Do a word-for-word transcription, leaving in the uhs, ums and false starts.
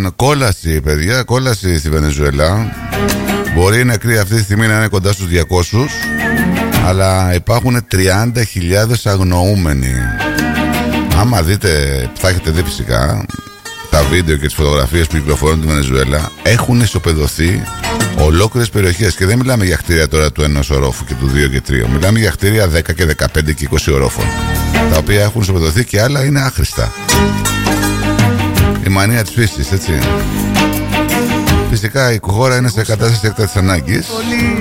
Λοιπόν, κόλαση, παιδιά, κόλαση στη Βενεζουέλα. Μπορεί η νεκροί αυτή τη στιγμή να είναι κοντά στους διακόσιους, αλλά υπάρχουν τριάντα χιλιάδες αγνοούμενοι. Άμα δείτε, θα έχετε δει φυσικά τα βίντεο και τις φωτογραφίες που κυκλοφορούν στη Βενεζουέλα, έχουν ισοπεδωθεί ολόκληρες περιοχές. Και δεν μιλάμε για κτίρια τώρα του ενός ορόφου και του δύο και τρία. Μιλάμε για κτίρια δέκα και δεκαπέντε και είκοσι ορόφων, τα οποία έχουν ισοπεδωθεί και άλλα είναι άχρηστα. Η μανία της φύσης, έτσι. Φυσικά η χώρα είναι σε κατάσταση έκτακτης ανάγκης